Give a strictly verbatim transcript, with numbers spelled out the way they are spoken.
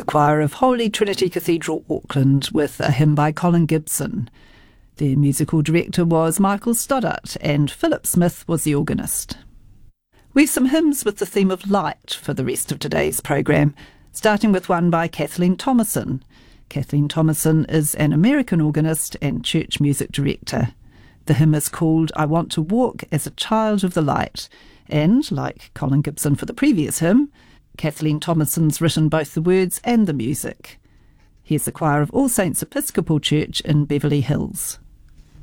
the choir of Holy Trinity Cathedral, Auckland, with a hymn by Colin Gibson. Their musical director was Michael Stoddart, and Philip Smith was the organist. We've some hymns with the theme of light for the rest of today's programme, starting with one by Kathleen Thomason. Kathleen Thomason is an American organist and church music director. The hymn is called I Want to Walk as a Child of the Light, and, like Colin Gibson for the previous hymn, Kathleen Thomason's written both the words and the music. Here's the choir of All Saints Episcopal Church in Beverly Hills.